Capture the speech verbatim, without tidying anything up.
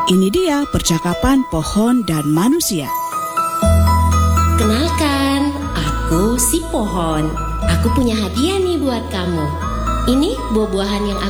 Ini dia percakapan pohon dan manusia. Kenalkan, aku si pohon. Aku punya hadiah nih buat kamu. Ini buah-buahan yang